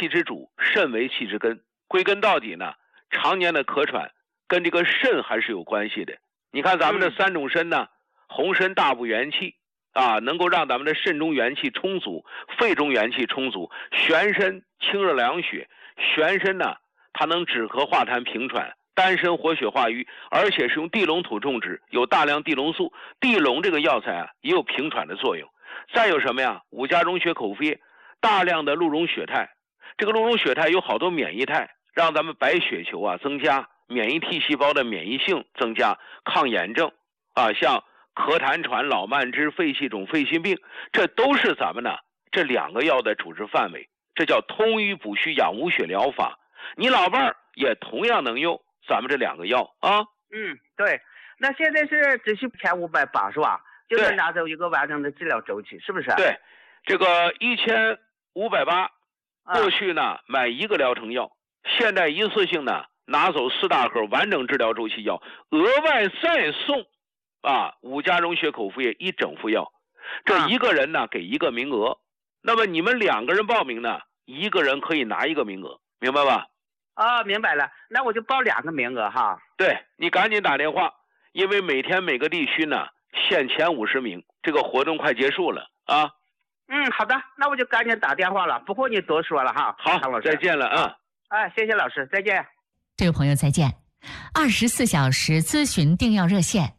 气之主，肾为气之根。归根到底呢，常年的咳喘跟这个肾还是有关系的。你看咱们的3种参呢，红参大补元气啊，能够让咱们的肾中元气充足，肺中元气充足。玄参清热凉血，玄参呢它能止咳化痰平喘，丹参活血化瘀，而且是用地龙土种植，有大量地龙素。地龙这个药材啊也有平喘的作用。再有什么呀？五加溶血口服液，大量的鹿茸血肽，这个鹿茸血肽有好多免疫肽，让咱们白血球啊增加，免疫 T 细胞的免疫性增加，抗炎症啊，像咳痰喘、老慢支、肺气肿、肺心病，这都是咱们呢这2个药的主治范围。这叫通瘀补虚养无血疗法。你老伴儿也同样能用咱们这2个药啊。 对。那现在是只需1580是吧？就是拿走一个完整的治疗周期，是不是？ 对，这个1580，过去呢买1个疗程药，现在一次性呢拿走4大盒完整治疗周期药，额外再送5加溶血口服液1整副药，这1个人呢给1个名额。那么你们2个人报名呢，1个人可以拿1个名额，明白吧？ 明白了，那我就报2个名额哈。 对，你赶紧打电话，因为每天每个地区呢限前50名，这个活动快结束了啊。 好的，那我就赶紧打电话了，不过你多说了哈。 好， 唐老师， 再见了啊。 谢谢老师，再见。 这位朋友再见。24小时咨询订药热线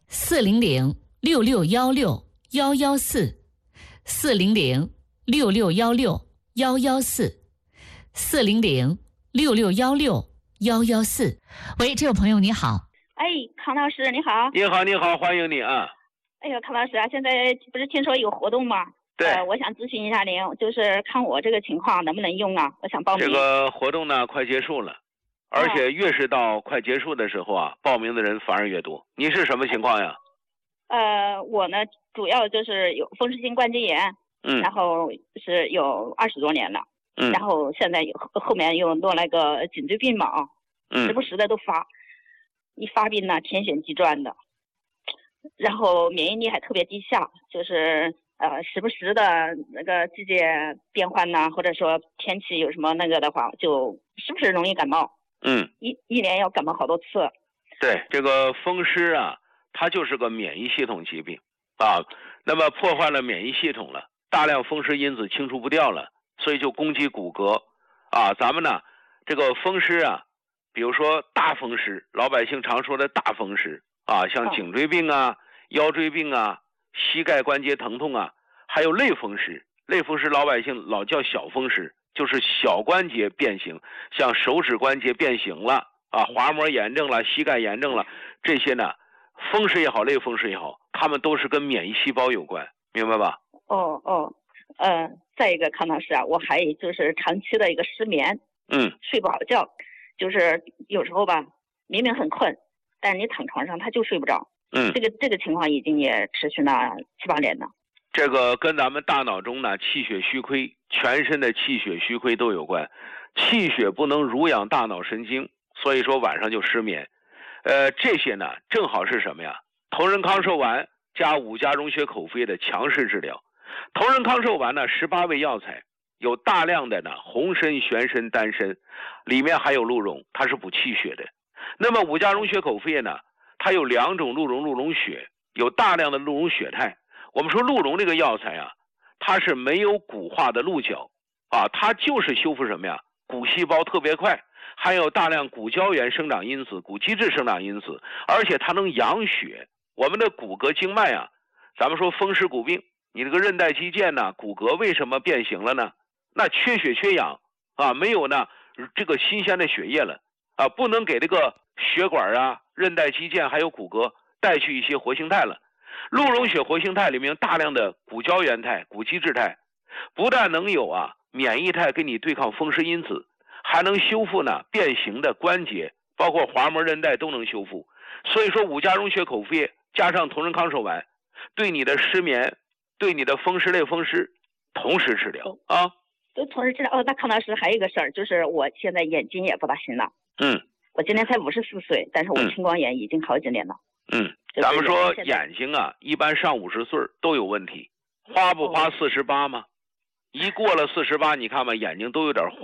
400-6616-114，400-6616-114。喂，这位朋友你好。 康老师你好。 你好，欢迎你啊。 哎呦，康老师啊，现在不是听说有活动吗？ 对， 我想咨询一下您，就是看我这个情况能不能用啊？我想报名。 这个活动呢快结束了，而且越是到快结束的时候啊，报名的人反而越多。你是什么情况呀？ 我呢主要就是有风湿性关节炎，然后是有20多年了，然后现在后面又弄了个颈椎病嘛时不时的都发，一发病呢天旋地转的，然后免疫力还特别低下，就是时不时的那个季节变换呐，或者说天气有什么那个的话，就时不时容易感冒。一年要感冒好多次。 对，这个风湿啊，它就是个免疫系统疾病啊，那么破坏了免疫系统了，大量风湿因子清除不掉了，所以就攻击骨骼啊。咱们呢，这个风湿啊，比如说大风湿，老百姓常说的大风湿啊，像颈椎病啊、腰椎病啊、膝盖关节疼痛啊，还有类风湿。类风湿老百姓老叫小风湿，就是小关节变形，像手指关节变形了啊，滑膜炎症了，膝盖炎症了，这些呢，风湿也好，类风湿也好，它们都是跟免疫细胞有关，明白吧？ 再一个康老师啊，我还就是长期的一个失眠，睡不好觉，就是有时候吧，明明很困，但是你躺床上他就睡不着。这个情况已经也持续了7、8年了。 这个跟咱们大脑中呢气血虚亏，全身的气血虚亏都有关，气血不能濡养大脑神经，所以说晚上就失眠。这些呢正好是什么呀？同仁康寿丸加5加溶血口服液的强势治疗。同仁康寿丸呢18味药材，有大量的呢红参、玄参、丹参，里面还有鹿茸，它是补气血的。那么5加溶血口服液呢，它有2种鹿茸血，有大量的鹿茸血肽。我们说鹿茸这个药材啊，它是没有骨化的鹿角啊，它就是修复什么呀？骨细胞特别快，含有大量骨胶原生长因子、骨基质生长因子，而且它能养血。我们的骨骼经脉啊，咱们说风湿骨病，你这个韧带肌腱呢，骨骼为什么变形了呢？那缺血缺氧啊，没有呢这个新鲜的血液了啊，不能给这个血管啊、韧带肌腱还有骨骼带去一些活性肽了。鹿茸血活性肽里面有大量的骨胶原肽、骨基质肽，不但能有免疫肽给你对抗风湿因子，还能修复呢变形的关节，包括滑膜韧带都能修复。所以说5加溶血口服液加上同仁康寿丸，对你的失眠、对你的风湿类风湿同时治疗啊。 都同时治疗。那康老师还有一个事儿，就是我现在眼睛也不大行了。我今年才54岁，但是我青光眼已经好几年了。 咱们说眼睛啊，一般上50岁都有问题，花不花48吗？一过了48，你看吧，眼睛都有点花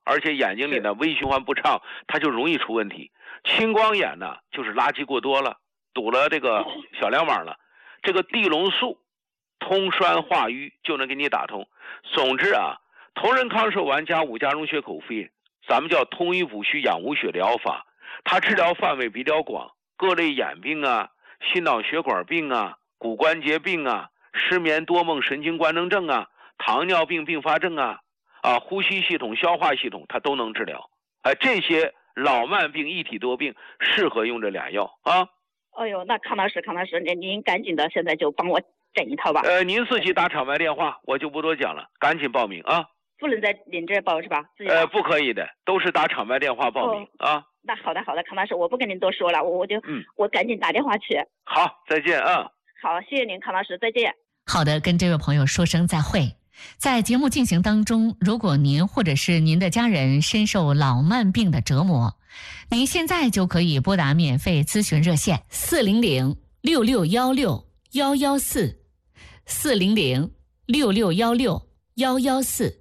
而且眼睛里呢微循环不畅，它就容易出问题。青光眼呢就是垃圾过多了，堵了这个小梁网了，这个地龙素通栓化瘀就能给你打通。总之啊，同仁康寿丸加5价溶血口服液，咱们叫通瘀补虚养无血疗法，它治疗范围比较广，各类眼病啊、心脑血管病啊、骨关节病啊、失眠多梦神经官能症啊、糖尿病并发症啊、呼吸系统、消化系统它都能治疗。这些老慢病一体多病适合用这俩药啊。 哎呦，那康老师，您赶紧的，现在就帮我整一套吧。 您自己打场外电话，我就不多讲了，赶紧报名啊。 不能在您这报是吧？ 不可以的，都是打场外电话报名啊。 那好的，康老师，我不跟您多说了，我赶紧打电话去。 好，再见啊。 好，谢谢您，康老师，再见。 好的，跟这位朋友说声再会。在节目进行当中，如果您或者是您的家人深受老慢病的折磨，您现在就可以拨打免费咨询热线400-6616-114 400-6616-114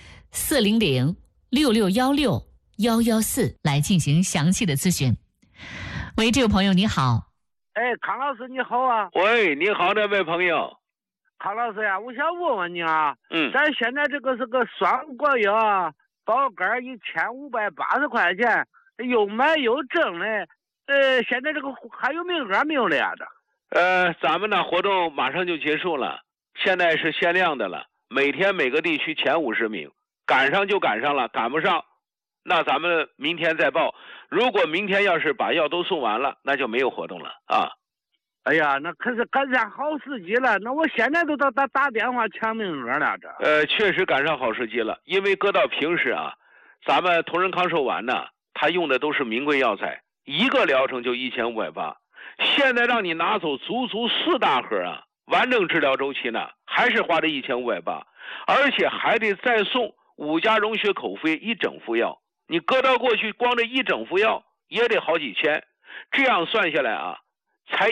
400-6616-114来进行详细的咨询。喂，这位朋友你好。 康老师你好啊。 喂，你好，这位朋友。 康老师呀，我想问问你啊，咱现在这个是个双果药，包干1580块钱，又买又挣的，现在这个还有名额没有了呀？ 咱们呢活动马上就结束了，现在是限量的了，每天每个地区前50名，赶上就赶上了，赶不上，那咱们明天再报。如果明天要是把药都送完了，那就没有活动了啊。 哎呀，那可是赶上好时机了，那我现在都打电话抢名额了这。 确实赶上好时机了，因为搁到平时啊，咱们同仁康寿丸呢，它用的都是名贵药材，一个疗程就1580，现在让你拿走足4大盒啊，完整治疗周期呢，还是花这1580，而且还得再送5价溶血口服液1整副药，你搁到过去光这1整副药也得好几千，这样算下来啊，才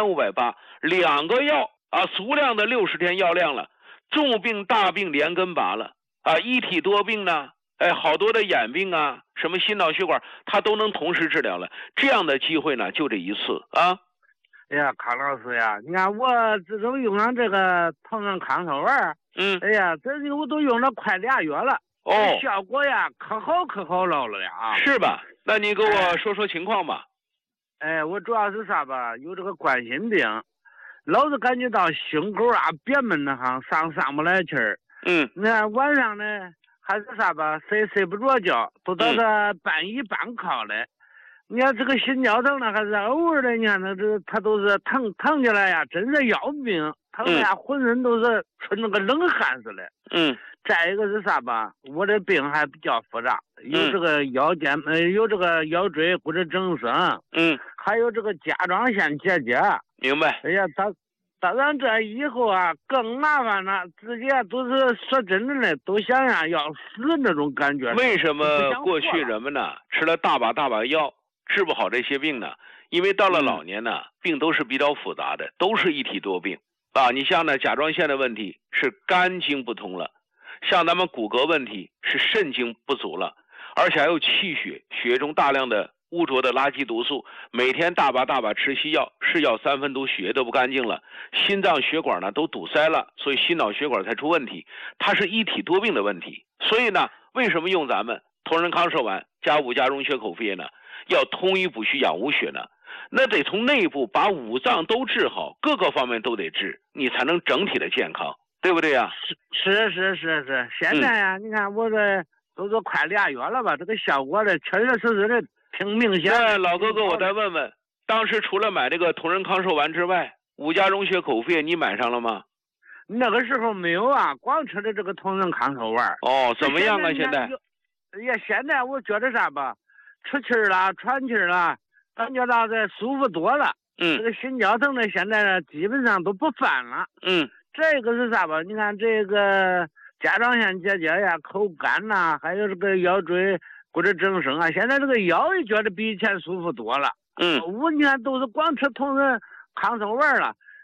1580，2个药啊，足量的60天药量了，重病大病连根拔了啊，一体多病呢，好多的眼病啊，什么心脑血管，它都能同时治疗了。这样的机会呢，就这一次啊。 哎呀，康老师呀，你看我自从用上这个同仁康寿丸，哎呀，这我都用了快2月了，效果呀可好了呀啊。 是吧？那你给我说说情况吧。 我主要是啥吧？有这个冠心病，老是感觉到胸口啊憋闷的哈，上不来气儿。你看晚上呢，还是啥吧，睡不着觉，都到这半倚半靠的。你看这个心绞疼呢，还是偶尔的，你看它都是疼起来呀，真是要命，疼的呀，浑身都是出那个冷汗似的。再一个是啥吧？我这病还比较复杂，有这个有这个腰椎骨质增生，还有这个甲状腺结节。 明白。 哎呀，当然这以后啊更麻烦了，自己都是说真的嘞，都想要死那种感觉。 为什么过去人们呢吃了大把药治不好这些病呢？因为到了老年呢，病都是比较复杂的，都是一体多病啊。你像呢甲状腺的问题是肝经不通了。像咱们骨骼问题是肾精不足了，而且还有气血，血中大量的污浊的垃圾毒素，每天大把吃西药，是药3分毒，血都不干净了，心脏血管呢都堵塞了，所以心脑血管才出问题，它是一体多病的问题。所以呢，为什么用咱们同仁康寿丸加5价溶血口服液呢？要通瘀补虚养无血呢？那得从内部把5脏都治好，各个方面都得治，你才能整体的健康。对不对呀？ 是，现在呀，你看我这都是快2月了吧，这个效果的确实的挺明显。 那老哥哥，我再问问，当时除了买这个同仁康寿丸之外，5价溶血口服液你买上了吗？ 那个时候没有啊，光吃的这个同仁康寿丸。 怎么样啊？现在？ 现在我觉得啥吧，出气儿了，喘气儿了，感觉到这舒服多了。这个心绞疼呢，现在呢基本上都不犯了。这个是啥吧？你看这个甲状腺结节呀、口干呐，还有这个腰椎骨质增生啊，现在这个腰也觉得比以前舒服多了。我你看都是光吃同仁康寿丸了，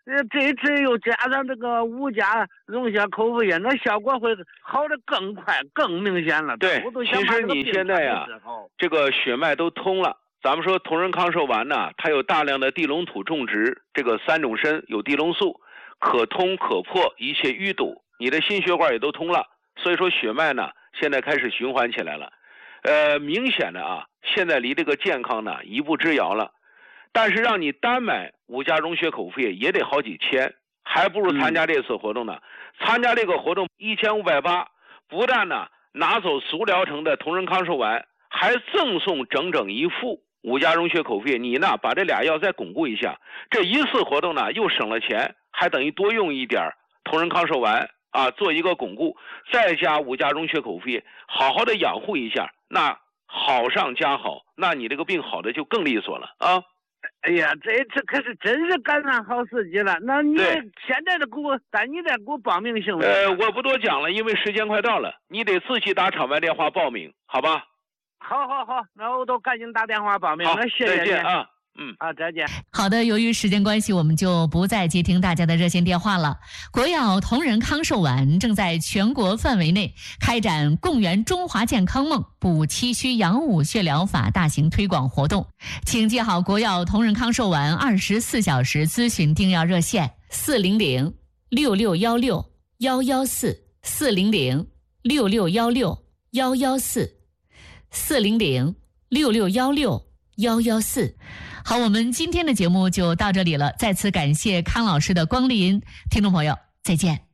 这次又加上这个5价溶血口服液，那效果会好的更快、更明显了。 对，其实你现在呀，这个血脉都通了。咱们说同仁康寿丸呢，它有大量的地龙土种植，这个3种参有地龙素，可通可破一切淤堵，你的心血管也都通了，所以说血脉呢现在开始循环起来了。明显的啊，现在离这个健康呢一步之遥了。但是让你单买5价溶血口服液也得好几千，还不如参加这次活动呢。参加这个活动1580，不但呢拿走足疗程的同仁康寿丸，还赠送整整1副5价溶血口服液。你呢把这俩药再巩固一下，这一次活动呢又省了钱，还等于多用一点同仁康寿丸啊，做一个巩固，再加5价溶血口服液，好好的养护一下，那好上加好，那你这个病好的就更利索了啊。 哎呀，这可是真是赶上好时机了。那你现在的但你再给我报名行吗？ 我不多讲了，因为时间快到了，你得自己打场外电话报名，好吧？ 好，那我都赶紧打电话报名。 好， 那谢谢你。 再见啊。 好，再见。 好的，由于时间关系，我们就不再接听大家的热线电话了。国药同仁康寿丸正在全国范围内开展共圆中华健康梦、补气虚养五血疗法大型推广活动，请记好国药同仁康寿丸24小时咨询订药热线400-6616-114，400-6616-114，400-6616-114。好，我们今天的节目就到这里了，再次感谢康老师的光临，听众朋友再见。